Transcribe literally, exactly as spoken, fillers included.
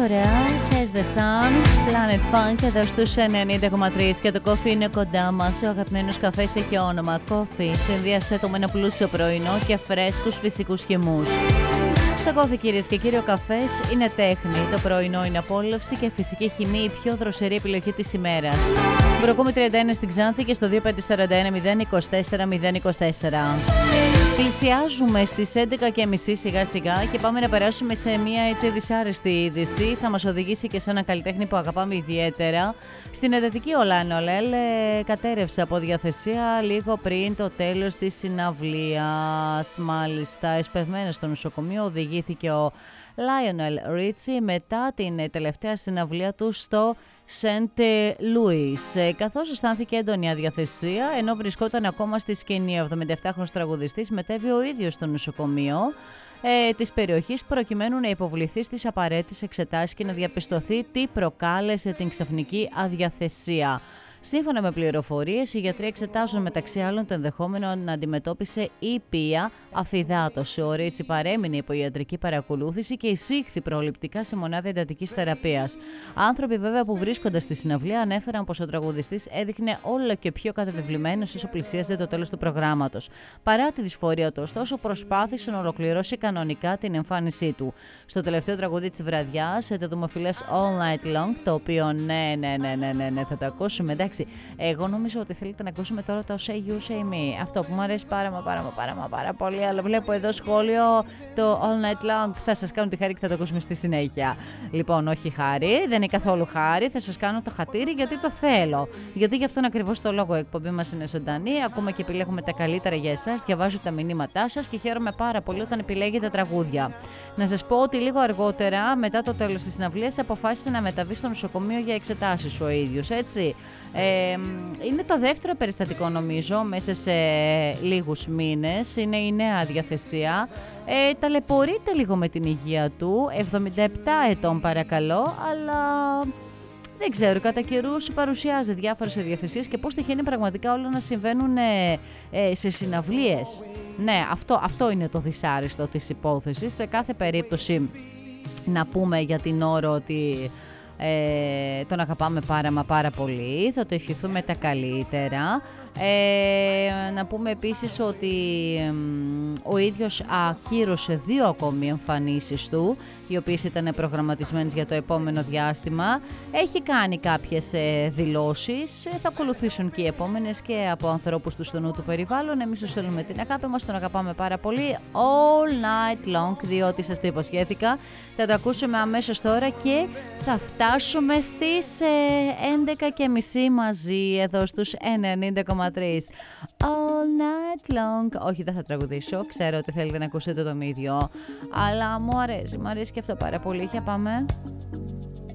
ωραία. Chase the Sun, Planet Funk εδώ στους ενενήντα κόμμα τρία και το Coffee είναι κοντά μας. Ο αγαπημένος καφές έχει όνομα Coffee. Συνδύασε το με ένα πλούσιο πρωινό και φρέσκους φυσικούς χυμούς. Στο Coffee, κυρίες και κύριοι, ο καφές είναι τέχνη. Το πρωινό είναι απόλαυση και φυσική χυμή η πιο δροσερή επιλογή της ημέρας. Βροκόμη τριάντα ένα στην Ξάνθη και στο δύο πέντε τέσσερα ένα μηδέν είκοσι τέσσερα μηδέν είκοσι τέσσερα. Πλησιάζουμε στις έντεκα και μισή σιγά σιγά και πάμε να περάσουμε σε μια έτσι δυσάρεστη είδηση. Θα μας οδηγήσει και σε ένα καλλιτέχνη που αγαπάμε ιδιαίτερα. Στην εντατική Ολάν Ολέλ κατέρευσε από διαθεσία λίγο πριν το τέλος της συναυλίας. Μάλιστα, εσπευμένος στο νοσοκομείο οδηγήθηκε ο Λάιονελ Ρίτσι μετά την τελευταία συναυλία του στο Σεντ Λούις, καθώς αισθάνθηκε έντονη αδιαθεσία ενώ βρισκόταν ακόμα στη σκηνή. Ο εβδομηνταεπτάχρονος τραγουδιστής μετέβη ο ίδιος στο νοσοκομείο ε, της περιοχής προκειμένου να υποβληθεί στις απαραίτητες εξετάσεις και να διαπιστωθεί τι προκάλεσε την ξαφνική αδιαθεσία. Σύμφωνα με πληροφορίες, οι γιατροί εξετάζουν μεταξύ άλλων το ενδεχόμενο να αντιμετώπισε ήπια αφυδάτωση. Ο Ρίτσι παρέμεινε υπό ιατρική παρακολούθηση και εισήχθη προληπτικά σε μονάδα εντατικής θεραπείας. Άνθρωποι βέβαια που βρίσκονταν στη συναυλία ανέφεραν πως ο τραγουδιστής έδειχνε όλο και πιο κατεβεβλημένος όσο πλησίαζε το τέλος του προγράμματος. Παρά τη δυσφορία του, ωστόσο, προσπάθησε να ολοκληρώσει κανονικά την εμφάνισή του. Στο τελευταίο τραγούδι της βραδιάς, το δημοφιλές All Night Long, το οποίο ναι, ναι, ναι, ναι, ναι, ναι θα το ακούσουμε. Εντάξει, εγώ νομίζω ότι θέλετε να ακούσουμε τώρα το Say You Say Me. Αυτό που μου αρέσει πάρα μα πάρα μα πάρα, μα, πάρα πολύ. Αλλά βλέπω εδώ σχόλιο το All Night Long. Θα σας κάνω τη χάρη και θα το ακούσουμε στη συνέχεια. Λοιπόν, όχι χάρη, δεν είναι καθόλου χάρη. Θα σας κάνω το χατήρι γιατί το θέλω. Γιατί γι' αυτόν ακριβώς το λόγο η εκπομπή μας είναι ζωντανή. Ακούμε και επιλέγουμε τα καλύτερα για εσάς. Διαβάζω τα μηνύματά σας και χαίρομαι πάρα πολύ όταν επιλέγετε τραγούδια. Να σας πω ότι λίγο αργότερα, μετά το τέλος της συναυλίας, αποφάσισε να μεταβεί στο νοσοκομείο για εξετάσεις ο ίδιος, έτσι. Ε, είναι το δεύτερο περιστατικό νομίζω μέσα σε λίγους μήνες, είναι η νέα διαθεσία. Ε, ταλαιπωρείται λίγο με την υγεία του, εβδομήντα επτά ετών παρακαλώ, αλλά δεν ξέρω, κατά καιρούς παρουσιάζει διάφορες αδιαθεσίες και πώς τυχαίνει πραγματικά όλα να συμβαίνουν ε, ε, σε συναυλίες. Ναι, αυτό, αυτό είναι το δυσάρεστο της υπόθεσης. Σε κάθε περίπτωση να πούμε για την ώρα ότι Ε, τον αγαπάμε πάρα μα πάρα πολύ, θα το ευχηθούμε τα καλύτερα. Ε, να πούμε επίσης ότι ε, ο ίδιος ακύρωσε δύο ακόμη εμφανίσεις του, οι οποίες ήταν προγραμματισμένες για το επόμενο διάστημα. Έχει κάνει κάποιες ε, δηλώσεις, ε, θα ακολουθήσουν και οι επόμενες και από ανθρώπους του στο νου του περιβάλλον. Εμείς τους θέλουμε την αγάπη μας, τον αγαπάμε πάρα πολύ all night long, διότι σας το υποσχέθηκα. Θα το ακούσουμε αμέσως τώρα και θα φτάσουμε στις ε, έντεκα και μισή μαζί εδώ στους ενενήντα κόμμα τρία. All night long. Όχι, δεν θα τραγουδήσω, ξέρω ότι θέλετε να ακούσετε τον ίδιο, αλλά μου αρέσει, μου αρέσει και αυτό πάρα πολύ. Για πάμε.